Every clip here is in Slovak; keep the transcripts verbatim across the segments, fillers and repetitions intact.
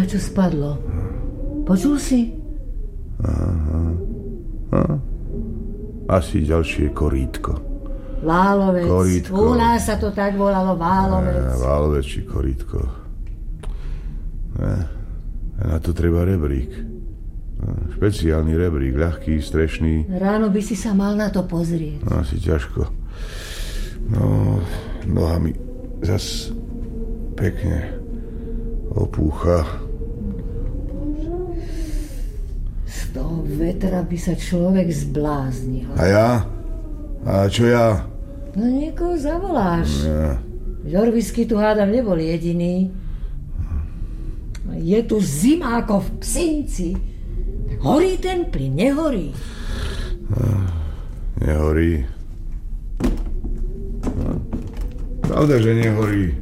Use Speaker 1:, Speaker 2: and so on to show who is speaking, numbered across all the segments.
Speaker 1: A čo spadlo? Počul si?
Speaker 2: Aha. Aha. Asi ďalšie korítko.
Speaker 1: Válovec.
Speaker 2: Korítko.
Speaker 1: U nás sa to tak volalo, válovec.
Speaker 2: E, válovec či korítko. E, na to treba rebrík. E, špeciálny rebrík, ľahký, strešný.
Speaker 1: Ráno by si sa mal na to pozrieť.
Speaker 2: Asi ťažko. No, noha mi zas pekne opúcha.
Speaker 1: Z toho vetra by sa človek zbláznil.
Speaker 2: A ja? A čo ja?
Speaker 1: No niekoho zavoláš.
Speaker 2: Ja.
Speaker 1: Žorvisky tu hádam nebol jediný. Je tu zima ako v Psinci. Horí ten plyn, nehorí.
Speaker 2: Nehorí. Pravda, že nehorí.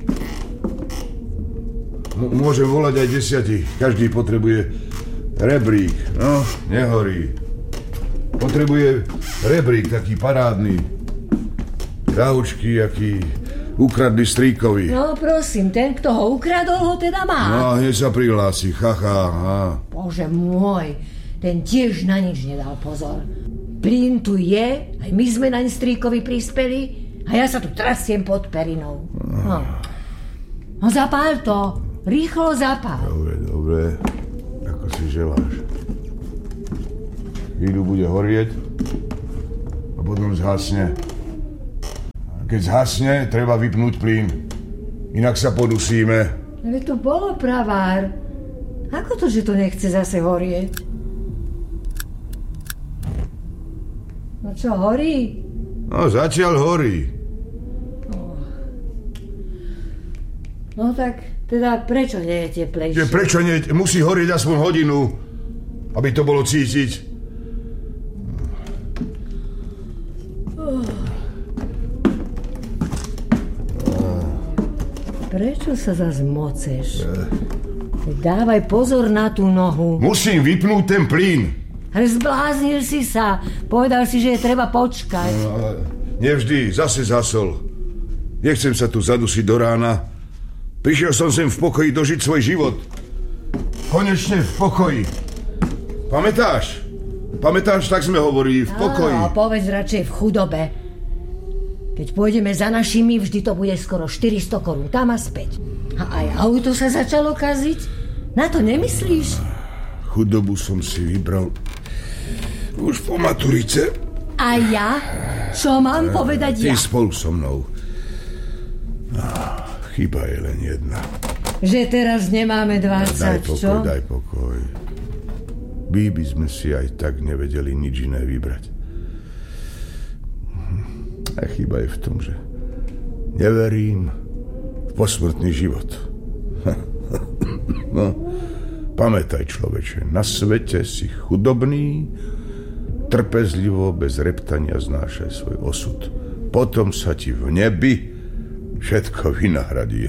Speaker 2: M- môžem volať aj desiatich. Každý potrebuje rebrík. No, nehorí. Potrebuje rebrík taký parádny. Kaučky, aký ukradli strýkovi.
Speaker 1: No prosím, ten, kto ho ukradol, ho teda má.
Speaker 2: No, hneď sa prihlási. Chacha. Ha.
Speaker 1: Bože môj, ten tiež na nič nedal pozor. Plyn tu je, aj my sme naň strýkovi prispeli. A ja sa tu trasiem pod perinou. No, no zapál to. Rýchlo zapál.
Speaker 2: Dobre, dobre. Ako si želáš. Chvíľu bude horieť a potom zhasne. A keď zhasne, treba vypnúť plyn. Inak sa podusíme.
Speaker 1: Veď to bolo, pravár. Ako to, že to nechce zase horieť? No čo, horí?
Speaker 2: No, zatiaľ horí.
Speaker 1: No tak, teda prečo nie je teplejšie?
Speaker 2: Že prečo nie? Musí horieť aspoň hodinu, aby to bolo cítiť.
Speaker 1: Prečo sa zas moceš? Dávaj pozor na tú nohu.
Speaker 2: Musím vypnúť ten plyn.
Speaker 1: Ale zbláznil si sa. Povedal si, že je treba počkať.
Speaker 2: No, nevždy, zase zasol. Nechcem sa tu zadusiť do rána. Prišiel som sem v pokoji dožiť svoj život. Konečne v pokoji. Pamätáš? Pamätáš, tak sme hovorili, v pokoji.
Speaker 1: Áno, povedz radšej v chudobe. Keď pôjdeme za našimi, vždy to bude skoro štyristo korún tam a späť. A aj auto sa začalo kaziť? Na to nemyslíš?
Speaker 2: Chudobu som si vybral už po maturice.
Speaker 1: A ja? Čo mám povedať ja?
Speaker 2: Ty spolu so mnou. Chyba je len jedna.
Speaker 1: Že teraz nemáme dvadsať,
Speaker 2: daj pokoj,
Speaker 1: čo?
Speaker 2: Daj pokoj. My by sme si aj tak nevedeli nič iné vybrať. A chyba je v tom, že neverím v posmrtný život. No, pamätaj, človeče, na svete si chudobný, trpezlivo, bez reptania znášaj svoj osud. Potom sa ti v nebi všetko vynahradí.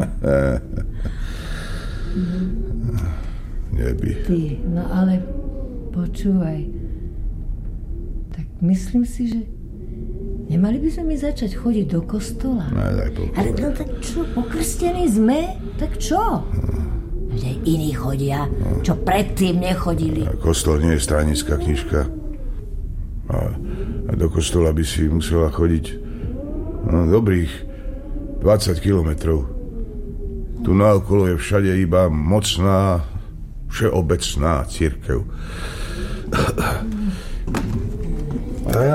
Speaker 2: Nebi.
Speaker 1: Ty, no ale počúvaj. Tak myslím si, že nemali by sme mi začať chodiť do kostola.
Speaker 2: No, daj pokoj.
Speaker 1: Ale no tak čo, pokrstení sme? Tak čo? Že iní chodia, čo predtým nechodili.
Speaker 2: A kostol nie je stranická knižka. A, a do kostola by si musela chodiť no, dobrých dvadsať kilometrov. Tu naokolo je všade iba mocná, všeobecná cirkev. A ja...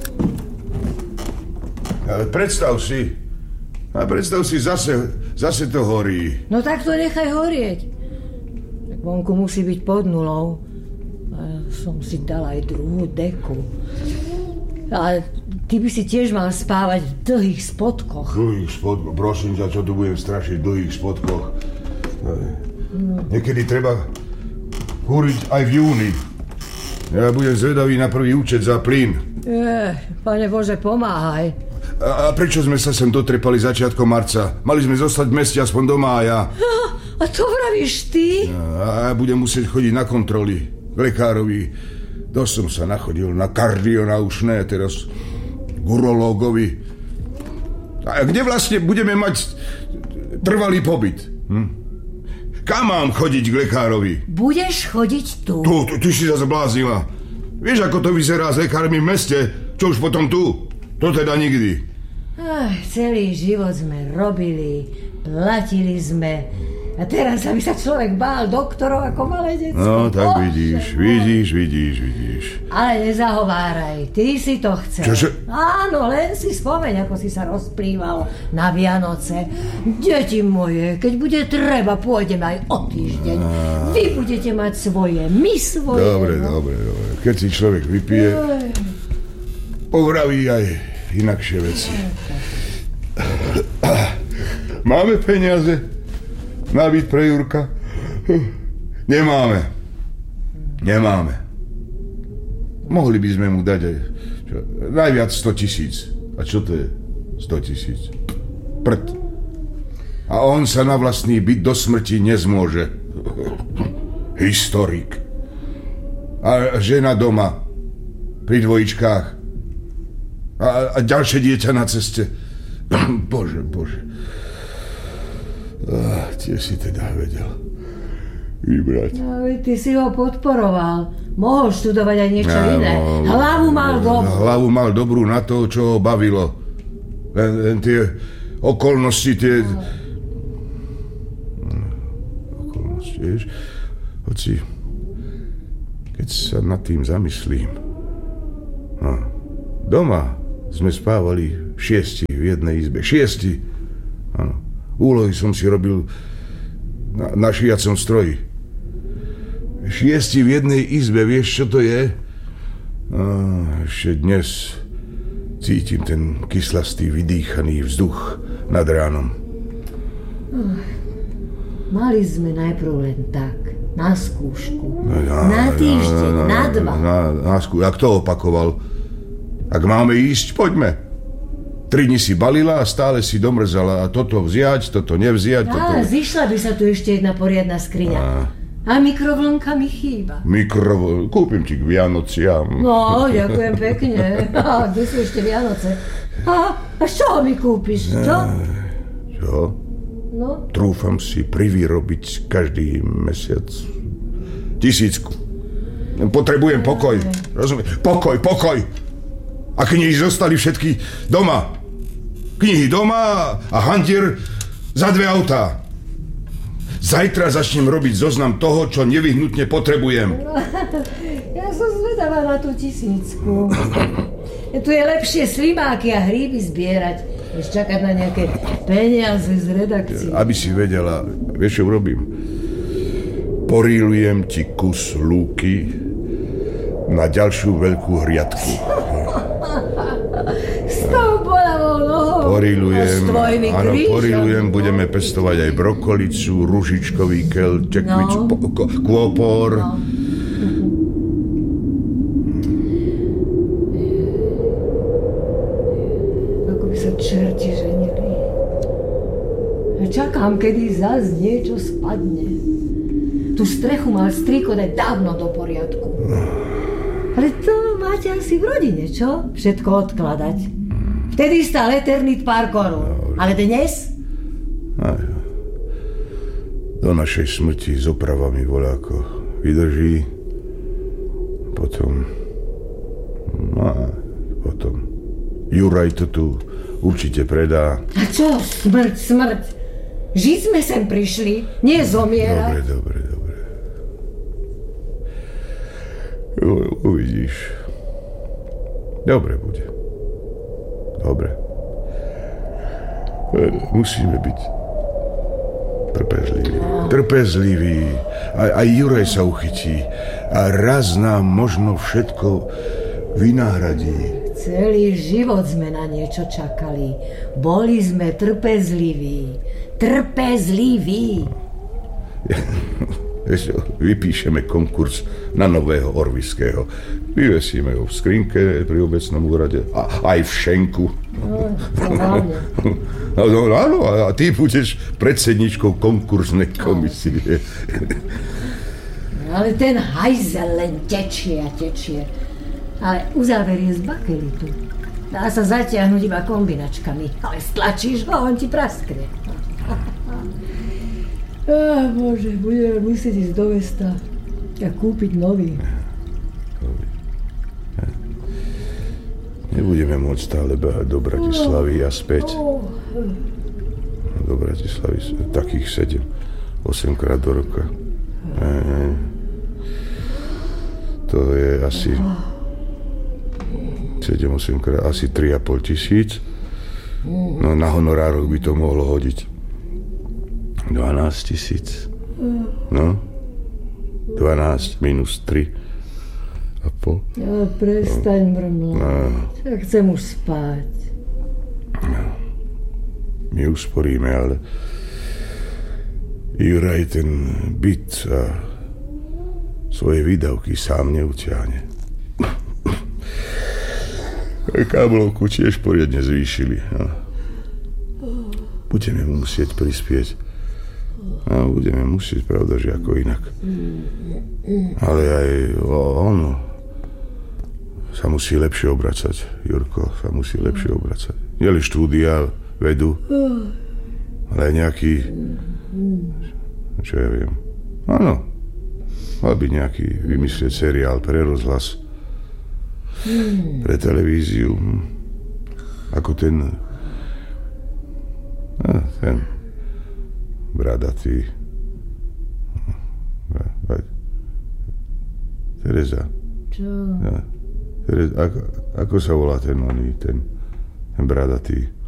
Speaker 2: Ale predstav si, a predstav si, zase, zase to horí.
Speaker 1: No tak to nechaj horieť. Tak vonku musí byť pod nulou. A som si dal aj druhú deku. Ale ty by si tiež mal spávať v dlhých spodkoch.
Speaker 2: Dlhých spodkoch? Prosím ťa, čo tu budem strašiť v dlhých spodkoch? No. Niekedy treba kúriť aj v júni. Ja budem zvedavý na prvý účet za plyn.
Speaker 1: Je, Pane Bože, pomáhaj.
Speaker 2: A, a prečo sme sa sem dotrepali začiatkom marca? Mali sme zostať v meste aspoň do mája.
Speaker 1: A to vravíš ty?
Speaker 2: A ja budem musieť chodiť na kontroly k lekárovi. Dosť som sa nachodil na kardionaušné, teraz k urológovi. A kde vlastne budeme mať trvalý pobyt? Hm? Kam mám chodiť k lekárovi?
Speaker 1: Budeš chodiť tu.
Speaker 2: Tu, tu, ty si sa zbláznila. Vieš, ako to vyzerá s lekármi v meste? Čo už potom tu? To teda nikdy.
Speaker 1: Ach, celý život sme robili, platili sme. A teraz, aby sa človek bál doktorov ako malé decko.
Speaker 2: No, tak Bože, vidíš, môj. vidíš, vidíš, vidíš.
Speaker 1: Ale nezahováraj, ty si to chcel.
Speaker 2: Čože?
Speaker 1: Áno, len si spomeň, ako si sa rozplýval na Vianoce. Deti moje, keď bude treba, pôjdeme aj o týždeň. A... Vy budete mať svoje, my svoje.
Speaker 2: Dobre,
Speaker 1: no.
Speaker 2: dobre, dobre. Keď si človek vypije, povraví aj inakšie veci. Máme peniaze na byt pre Jurka? Nemáme. Nemáme. Mohli by sme mu dať aj čo, najviac sto tisíc. A čo to je? sto tisíc. Prd. A on sa na vlastný byt do smrti nezmôže. Historik. A žena doma. Pri dvojičkách. A, a ďalšie dieťa na ceste. Bože, bože. Ah, tiež si teda vedel vybrať.
Speaker 1: No, ty si ho podporoval. Mohol študovať aj niečo ja, iné. Hlavu mal dobrú.
Speaker 2: Hlavu mal dobrú na to, čo ho bavilo. Len, len tie okolnosti, tie... No. Okolnosti, vieš? Hoci, keď sa nad tým zamyslím. No. Doma sme spávali šiesti v jednej izbe. Šiesti. Áno. Úlohy som si robil na, na šijacom stroji. Šiesti v jednej izbe, vieš, čo to je? No, ešte dnes cítim ten kyslastý, vydýchaný vzduch nad ránom.
Speaker 1: Oh, mali sme najprv len tak, na skúšku. No, ja, na týždeň, na, na, na dva.
Speaker 2: Na, na skúšku. A kto opakoval? Ak máme ísť, poďme. Tri dni si balila a stále si domrzala. A toto vziať, toto nevziať.
Speaker 1: Á,
Speaker 2: toto...
Speaker 1: zišla by sa tu ešte jedna poriadna skriňa. A, a mikrovlnka mi chýba.
Speaker 2: Mikrovlnka? Kúpim ti k Vianociam.
Speaker 1: No, ďakujem pekne. A, kde sú ešte Vianoce? A, a z čoho mi kúpiš? Čo?
Speaker 2: Čo?
Speaker 1: No?
Speaker 2: Trúfam si privyrobiť každý mesiac tisícku. Potrebujem pokoj. Rozumieš? Pokoj, pokoj. A knihy zostali všetky doma. Knihy doma a hantier za dve autá. Zajtra začnem robiť zoznam toho, čo nevyhnutne potrebujem.
Speaker 1: Ja som zvedavá na tú tisícku. Tu je lepšie slimáky a hríby zbierať, než čakať na nejaké peniaze z redakcie.
Speaker 2: Aby si vedela, vieš, čo urobím? Porílujem ti kus lúky na ďalšiu veľkú hriadku.
Speaker 1: S tou bolavou nohou.
Speaker 2: Porílujem, áno,
Speaker 1: krížom.
Speaker 2: porílujem, budeme pestovať aj brokolicu, ružičkový kel, tekvicu, no. po, kôpor. No.
Speaker 1: Ako by sa čerti ženili. Čakám, kedy zas niečo spadne. Tú strechu mal strýko dať dávno do poriadku. Ale to máte asi v rodine, čo? Všetko odkladať. Vtedy stál Eternit pár korún. Ale dnes?
Speaker 2: Aj, do našej smrti s opravami voľako vydrží. Potom... No a potom... Juraj to tu určite predá.
Speaker 1: A čo? Smrť, smrť. Žiť sme sem prišli, nie zomierať.
Speaker 2: Dobre, dobre, dobre. U, uvidíš. Dobre bude. Dobre. Musíme byť trpezliví. Trpezliví. Aj, aj Juraj sa uchytí. A raz nám možno všetko vynahradí.
Speaker 1: Celý život sme na niečo čakali. Boli sme trpezliví. Trpezliví.
Speaker 2: Vypíšeme konkurs na nového Orviského. Vyvesíme ho v skrinke pri obecnom úrade. A aj v šenku.
Speaker 1: No, hlavne.
Speaker 2: No, áno, a ty budeš predsedničkou konkursnej komisie.
Speaker 1: Ale ten hajzel len tečie a tečie. Ale uzáver je z bakelitu. Dá sa zatiahnuť iba kombinačkami. Ale stlačíš ho, on ti praskne. Á, Bože, budeme musieť ísť do mesta a kúpiť nový.
Speaker 2: Nebudeme môcť stále behať do Bratislavy a späť. Do Bratislavy takých sedem, osem krát do roka. Ne, ne. To je asi sedem osem krát, asi tri a pol tisíc. No na honorároch by to mohlo hodiť dvanásť tisíc. No, dvanásť minus tri a pol.
Speaker 1: Ja, prestaň mrmlať. No. Ja chcem už spať.
Speaker 2: No. My usporíme, ale Juraj ten byt a svoje výdavky sám neutiahne. Káblovku tiež poriadne zvýšili. No. Budeme mu musieť prispieť. No, budeme musieť, pravda, že ako inak. Ale aj on sa musí lepšie obracať. Jurko sa musí lepšie obracať. Nielen štúdia, vedu, ale aj nejaký, čo ja viem. Áno, mal by nejaký vymyslieť seriál pre rozhlas, pre televíziu, ako ten a, ten bradatý Tereza.
Speaker 1: Čo?
Speaker 2: Ja, Tereza, ako, ako sa volá ten oný, ten, ten bradatý?